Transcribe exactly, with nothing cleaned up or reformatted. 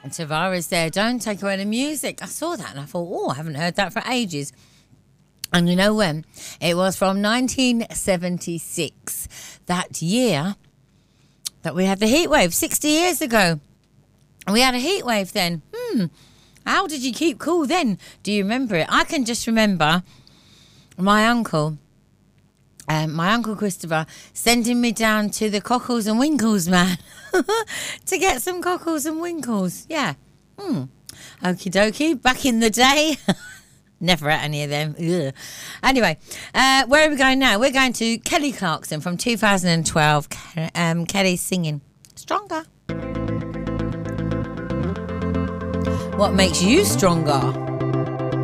And Tavara's there. Don't take away the music. I saw that and I thought, oh, I haven't heard that for ages. And you know when? It was from nineteen seventy-six. That year that we had the heat wave, sixty years ago. We had a heat wave then. Hmm. How did you keep cool then? Do you remember it? I can just remember my uncle, um, my uncle Christopher, sending me down to the Cockles and Winkles, man, to get some Cockles and Winkles. Yeah. Hmm. Okie dokie. Back in the day. Never at any of them. Ugh. Anyway, uh, where are we going now? We're going to Kelly Clarkson from two thousand twelve. Um, Kelly's singing Stronger. What makes you stronger?